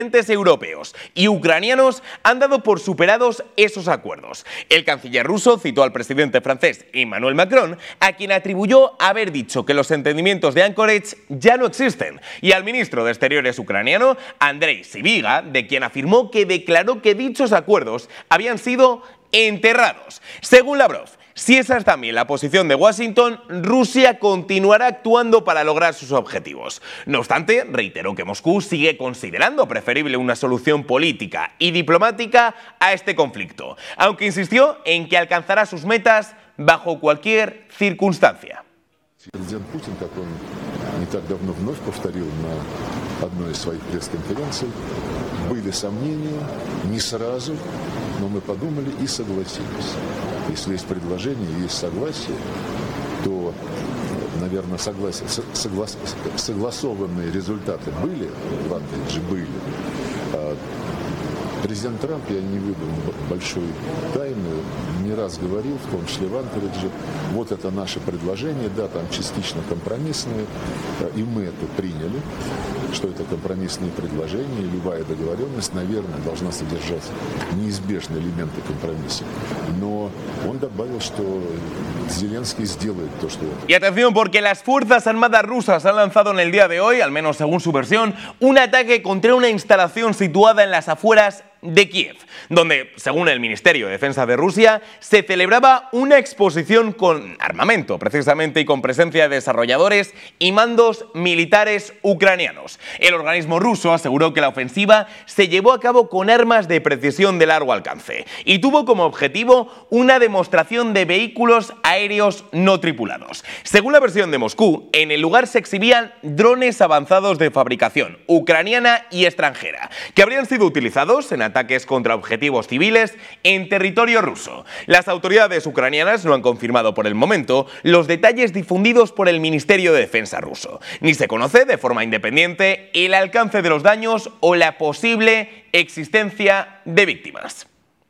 europeos y ucranianos han dado por superados esos acuerdos. El canciller ruso citó al presidente francés Emmanuel Macron, a quien atribuyó haber dicho que los entendimientos de Anchorage ya no existen, y al ministro de Exteriores ucraniano, Andrei Sybiga, de quien afirmó que declaró que dichos acuerdos habían sido enterrados. Según Lavrov, si esa es también la posición de Washington, Rusia continuará actuando para lograr sus objetivos. No obstante, reiteró que Moscú sigue considerando preferible una solución política y diplomática a este conflicto, aunque insistió en que alcanzará sus metas bajo cualquier circunstancia. Президент Путин, как он не так давно вновь повторил на одной из своих пресс-конференций, были сомнения, не сразу, но мы подумали и согласились. Если есть предложение, есть согласие, то, наверное, согласованные результаты были, в Анкаридже были. Президент Трамп, я не выдам большой тайны, не раз говорил, в том числе в Анкаридже, вот это наше предложение, да, там частично компромиссное, и мы это приняли, что это компромиссные предложения, и любая договоренность, наверное, должна содержать неизбежные элементы компромисса. Но он добавил, что Zelensky сделает то, что... Y atención, porque las Fuerzas Armadas rusas han lanzado en el día de hoy, al menos según su versión, un ataque contra una instalación situada en las afueras de Kiev, donde, según el Ministerio de Defensa de Rusia, se celebraba una exposición con armamento, precisamente, y con presencia de desarrolladores y mandos militares ucranianos. El organismo ruso aseguró que la ofensiva se llevó a cabo con armas de precisión de largo alcance y tuvo como objetivo una demostración de vehículos aéreos no tripulados. Según la versión de Moscú, en el lugar se exhibían drones avanzados de fabricación ucraniana y extranjera, que habrían sido utilizados en ataques contra objetivos civiles en territorio ruso. Las autoridades ucranianas no han confirmado por el momento los detalles difundidos por el Ministerio de Defensa ruso, ni se conoce de forma independiente el alcance de los daños o la posible existencia de víctimas.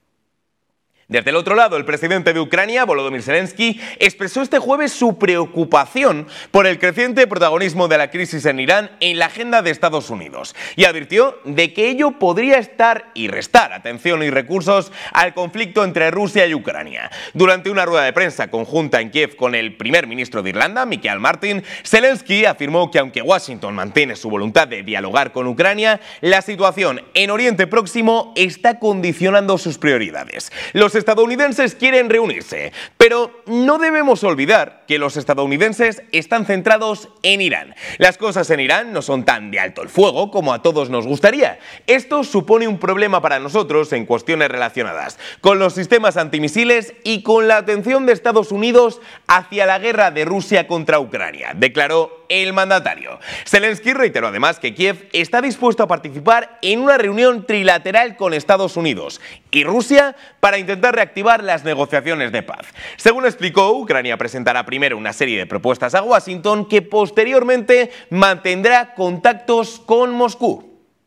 Desde el otro lado, el presidente de Ucrania, Volodymyr Zelensky, expresó este jueves su preocupación por el creciente protagonismo de la crisis en Irán en la agenda de Estados Unidos y advirtió de que ello podría estar y restar atención y recursos al conflicto entre Rusia y Ucrania. Durante una rueda de prensa conjunta en Kiev con el primer ministro de Irlanda, Michael Martin, Zelensky afirmó que aunque Washington mantiene su voluntad de dialogar con Ucrania, la situación en Oriente Próximo está condicionando sus prioridades. Los estadounidenses quieren reunirse, pero no debemos olvidar que los estadounidenses están centrados en Irán. Las cosas en Irán no son tan de alto el fuego como a todos nos gustaría. Esto supone un problema para nosotros en cuestiones relacionadas con los sistemas antimisiles y con la atención de Estados Unidos hacia la guerra de Rusia contra Ucrania, declaró el mandatario. Zelensky reiteró además que Kiev está dispuesto a participar en una reunión trilateral con Estados Unidos y Rusia para intentar reactivar las negociaciones de paz. Según explicó, Ucrania presentará primero una serie de propuestas a Washington que posteriormente mantendrá contactos con Moscú.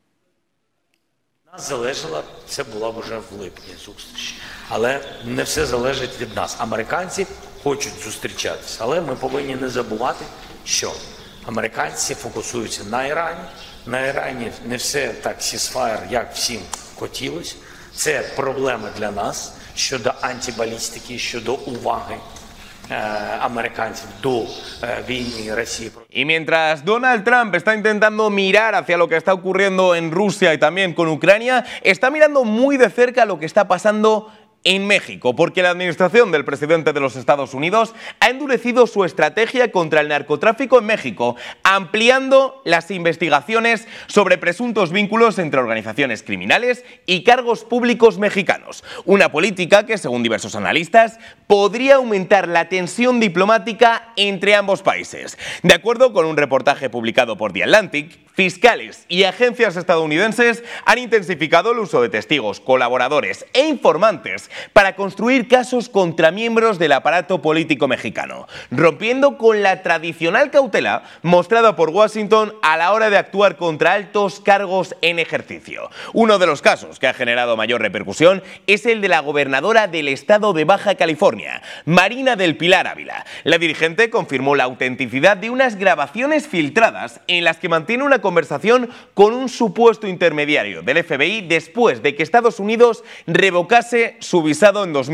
Нас залежало, це була вже в липні зустріч. Але не все залежить від нас. Американці хочуть зустрічатися, але ми повинні не забувати, що американці фокусуються на Ірані. На Ірані не все так сісфаєр, як всім хотілося. Це проблеми для нас щодо антибалістики, щодо уваги americanos do vini Rusia. Y mientras Donald Trump está intentando mirar hacia lo que está ocurriendo en Rusia y también con Ucrania, está mirando muy de cerca lo que está pasando en México, porque la administración del presidente de los Estados Unidos ha endurecido su estrategia contra el narcotráfico en México, ampliando las investigaciones sobre presuntos vínculos entre organizaciones criminales y cargos públicos mexicanos. Una política que, según diversos analistas, podría aumentar la tensión diplomática entre ambos países. De acuerdo con un reportaje publicado por The Atlantic, fiscales y agencias estadounidenses han intensificado el uso de testigos, colaboradores e informantes para construir casos contra miembros del aparato político mexicano, rompiendo con la tradicional cautela mostrada por Washington a la hora de actuar contra altos cargos en ejercicio. Uno de los casos que ha generado mayor repercusión es el de la gobernadora del estado de Baja California, Marina del Pilar Ávila. La dirigente confirmó la autenticidad de unas grabaciones filtradas en las que mantiene una conversación con un supuesto intermediario del FBI después de que Estados Unidos revocase su visado en 2020.